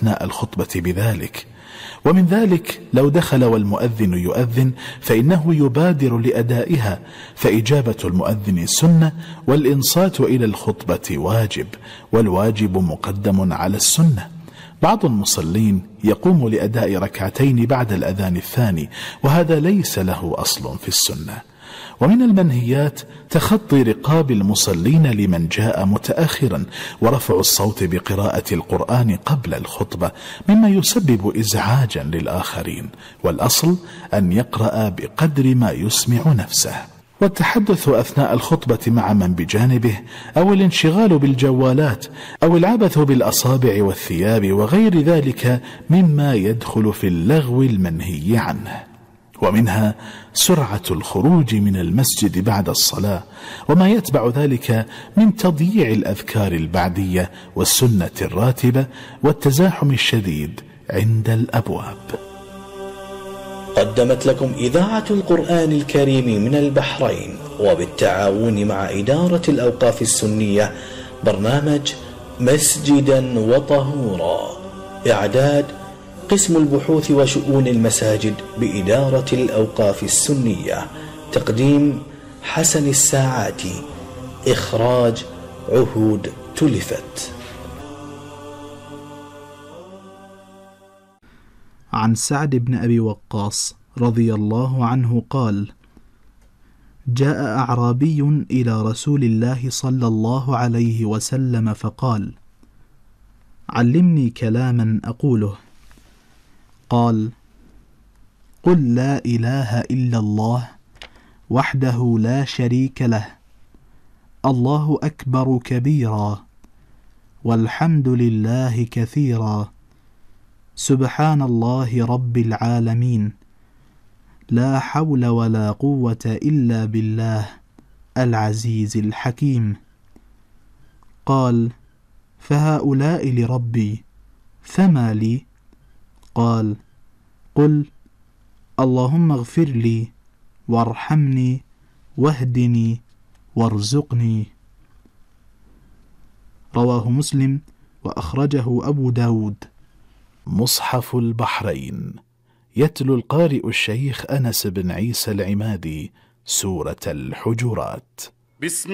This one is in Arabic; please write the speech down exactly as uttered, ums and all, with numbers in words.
أثناء الخطبة بذلك. ومن ذلك لو دخل والمؤذن يؤذن فإنه يبادر لأدائها، فإجابة المؤذن سنة، والإنصات إلى الخطبة واجب، والواجب مقدم على السنة. بعض المصلين يقوم لأداء ركعتين بعد الأذان الثاني، وهذا ليس له أصل في السنة. ومن المنهيات تخطي رقاب المصلين لمن جاء متأخرا، ورفع الصوت بقراءة القرآن قبل الخطبة، مما يسبب إزعاجا للآخرين، والأصل أن يقرأ بقدر ما يسمع نفسه. والتحدث أثناء الخطبة مع من بجانبه، أو الانشغال بالجوالات، أو العبث بالأصابع والثياب وغير ذلك مما يدخل في اللغو المنهي عنه. ومنها سرعة الخروج من المسجد بعد الصلاة، وما يتبع ذلك من تضييع الأذكار البعدية والسنة الراتبة والتزاحم الشديد عند الأبواب. قدمت لكم إذاعة القرآن الكريم من البحرين وبالتعاون مع إدارة الأوقاف السنية برنامج مسجدا وطهورا. إعداد قسم البحوث وشؤون المساجد بإدارة الأوقاف السنية. تقديم حسن الساعاتي. إخراج عهود تلفت. عن سعد بن أبي وقاص رضي الله عنه قال: جاء أعرابي إلى رسول الله صلى الله عليه وسلم فقال: علمني كلاما أقوله. قال: قل لا إله إلا الله وحده لا شريك له، الله أكبر كبيرا، والحمد لله كثيرا، سبحان الله رب العالمين، لا حول ولا قوة إلا بالله العزيز الحكيم. قال: فهؤلاء لربي، فما لي؟ قال: قل اللهم اغفر لي وارحمني واهدني وارزقني. رواه مسلم وأخرجه أبو داود. مصحف البحرين. يتلو القارئ الشيخ أنس بن عيسى العمادي سورة الحجرات. بسم